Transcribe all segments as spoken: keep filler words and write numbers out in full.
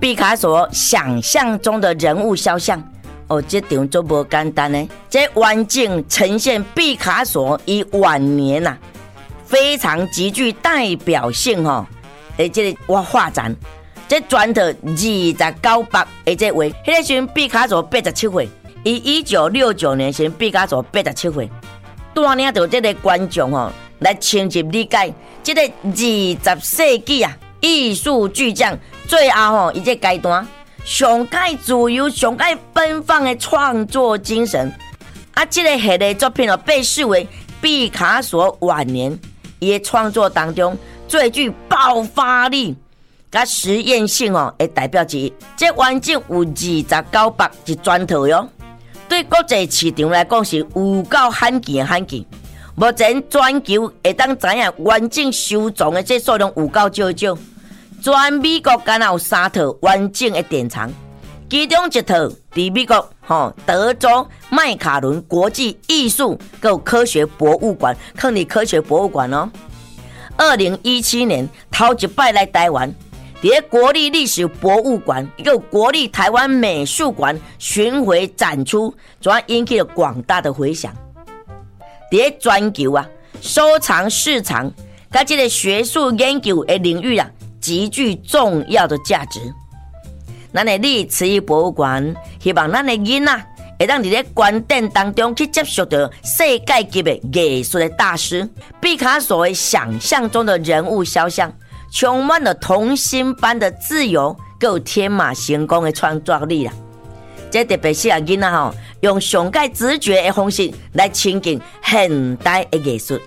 毕卡索想象中的人物肖像。哦，这场就不简单呢。这完整呈现毕卡索以晚年呐、啊，非常极具代表性哦。诶，这个我画展，这转到二十九百，诶，这位，迄个时毕卡索八十七岁，伊一九六九年时毕卡索八十七岁，带领到这个观众哦来深入理解这个二十世纪啊艺术巨匠最后吼伊这阶段。上界自由、上界奔放的创作精神，啊，这个系列作品哦，被视为毕卡索晚年伊的创作当中最具爆发力、甲实验性哦的代表之一。这完整有二十九百一专套哟，对国际市场来讲是有够罕见的罕见。目前全球会当知影完整收藏的这数量有够少少。全美国敢有三套完整的典藏，其中一套伫美国吼德州麦卡伦国际艺术跟科学博物馆，坑里科学博物馆哦。二零一七年头一摆来台湾，伫国立历史博物馆一个国立台湾美术馆巡回展出，主要引起了广大的回响。伫全球啊，收藏市场甲这个学术研究的领域啊。极具重要的价值。咱的历慈义博物馆希望咱的囡仔会当伫咧观点当中去接触到世界级的艺术的大师毕卡索的想象中的人物肖像，充满了童心般的自由，还有天马行空的创作力啦。这特别适合囡仔吼，用上界直觉的方式来亲近现代的艺术。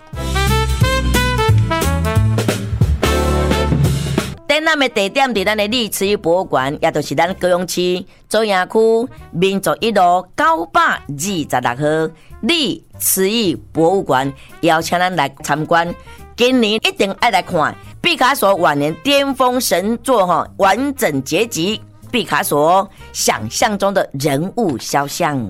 展览的地点在咱的历慈义博物馆，也就是咱高雄市左营区民族一路九百二十六号历慈义博物馆，邀请咱来参观。今年一定要来看毕卡索晚年巅峰神作哈完整结集，毕卡索想象中的人物肖像。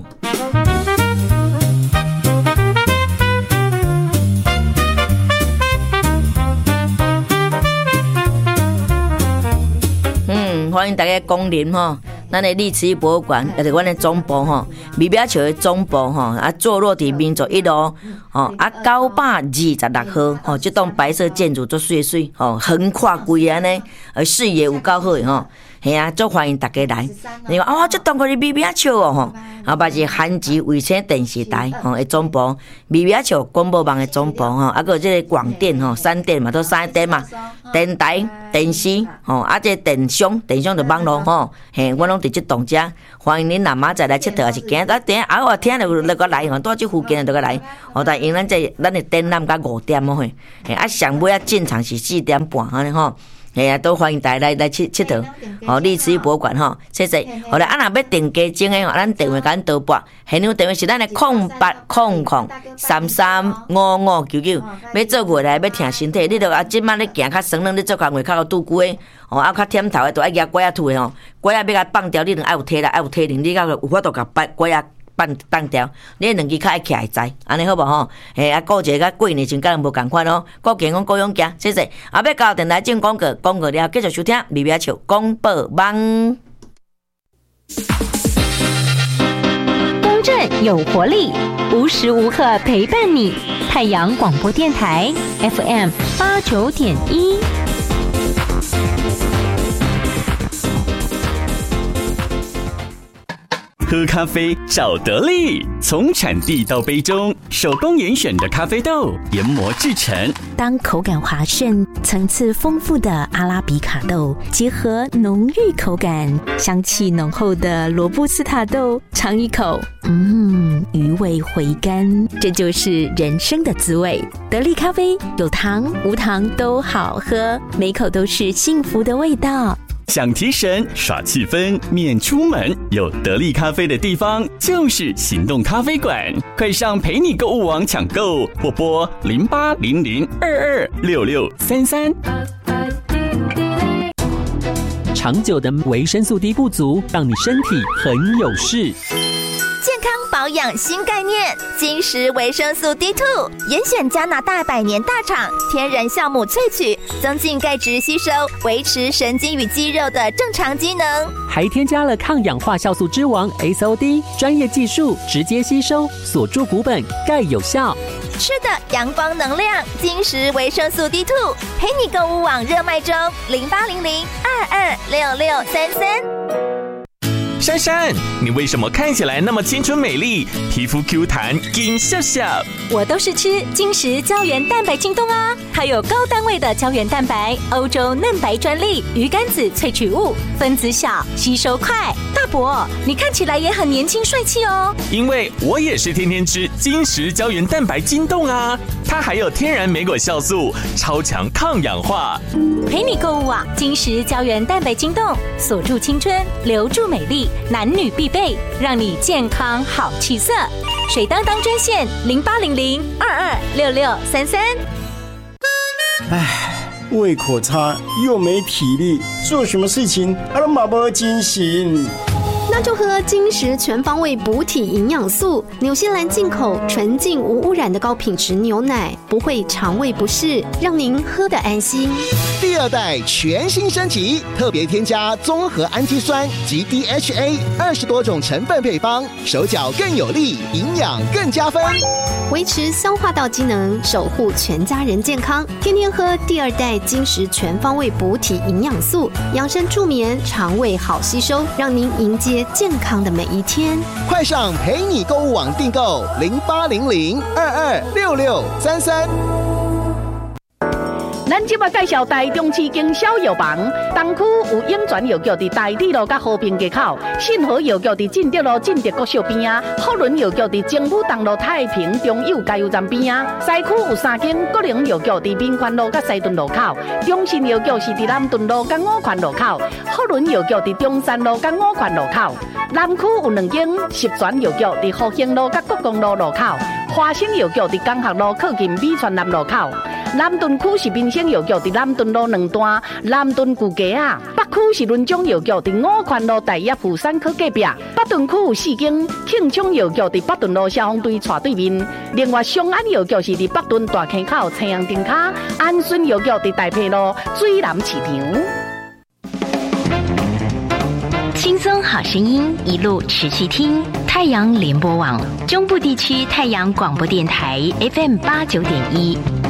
欢迎大家光临哈，咱的历慈义博物馆，也就是阮的总部哈，米表桥的总部哈，啊，坐落伫民族一路哦，啊，九百二十六号哦，这栋白色建筑做水水哦，横跨规安尼，呃，视野有够好的吼，系啊，足欢迎大家来。你讲哦，这栋个是米表桥哦吼，后摆是韩籍卫星电视台吼的总部，米表桥广播网的总部吼，啊，个这个广电吼，三电嘛，都三电嘛。电台、电视，吼，啊，这电商、电商就网络，吼，嘿，我拢伫这栋遮，欢迎恁南妈再来佚佗，还是行啊？等下啊，我听了那个来，吼，到这附近就个来，吼，但因咱这咱的展览到五点哦，嘿，啊，上尾啊进场是四点半，安尼吼。嘿啊，都欢迎大家来来佚佚佗，哦，历慈义博物馆吼，谢谢。好啦，啊，若要订加钟的，咱电话甲咱倒拨，现场电话是咱的空八空空三三五五九九。要做月来要听身体，你著啊，即摆咧行较酸软，你做工课较有拄久的，哦，啊，较忝头的，著爱举拐仔腿的吼，拐仔要甲放掉，你著爱有体力，爱有体能，你甲有法度甲摆拐仔。放放掉，你两支较爱起来栽，安尼好无吼？嘿，啊，过节甲过年前敢无共款哦？各健康各勇行，谢谢。后要到电台进广告，广告了继续收听米表球广播网。 公正有活力，无时无刻陪伴你。太阳广播电台 F M 八九点一。 喝咖啡找得力，从产地到杯中，手工严选的咖啡豆研磨制成。 当口感滑顺、层次丰富的阿拉比卡豆结合浓郁口感、香气浓厚的罗布斯塔豆，尝一口，嗯，余味回甘，这就是人生的滋味。得力咖啡有糖无糖都好喝，每口都是幸福的味道。 想提神耍气氛免出门，有得力咖啡的地方就是行动咖啡馆，快上陪你购物网抢购，或拨零八零零二二六六三三。 长久的维生素 D 不足，让你身体很有事。 健康保保养新概念，金石维生素 D 二 严选加拿大百年大厂天然酵母萃取，增进钙质吸收，维持神经与肌肉的正常机能， 还添加了抗氧化酵素之王 S O D， 专业技术直接吸收，锁住骨本，钙有效。 吃的阳光能量，金石维生素 D 二 陪你购物网热卖中，零八零零二二六六三三。 珊珊，你为什么看起来那么青春美丽，皮肤 Q 弹，金笑笑？ 我都是吃金石胶原蛋白晶冻啊，它有高单位的胶原蛋白，欧洲嫩白专利，鱼肝子萃取物，分子小，吸收快。大伯，你看起来也很年轻帅气哦。 因为我也是天天吃金石胶原蛋白晶冻啊，它还有天然莓果酵素，超强抗氧化。 陪你购物网，金石胶原蛋白晶冻，锁住青春，留住美丽，男女必备，让你健康好气色。水当当专线零八零零二二六六三三。 唉，胃口差又没体力，做什么事情啊都马不精神。 那就喝金石全方位补体营养素，纽西兰进口纯净无污染的高品质牛奶，不会肠胃不适，让您喝得安心。 第二代全新升级，特别添加综合氨基酸及 D H A 二十多种成分配方，手脚更有力，营养更加分， 维持消化道机能，守护全家人健康。天天喝第二代金石全方位补体营养素，养生助眠，肠胃好吸收，让您迎接健康的每一天。 快上陪你购物网订购零八零零二二六六三三。 咱今麦介绍台中市经销药房，东区有永泉药局伫台底路甲和平街口，信和药局伫进德路进德国小边啊，福伦药局伫政府东路太平中友加油站边啊，西区有三间国营药局伫民权路甲西屯路口，中信药局是伫南屯路甲五权路口，福伦药局伫中山路甲五权路口，南区有两间十全药局伫福兴路甲国公路路口，华兴药局伫江学路靠近美泉南路口。南屯区是民生药局伫南屯路两段南屯旧街啊，北区是伦中药局伫五权路大业富山科隔壁，北屯区有四间庆昌药局伫北屯路消防队斜对面，另外松安药局是伫北屯大坑口青阳灯卡，安顺药局伫大坪路水南市场。 轻松好声音，一路持续听太阳联播网中部地区太阳广播电台 F M 八九点一。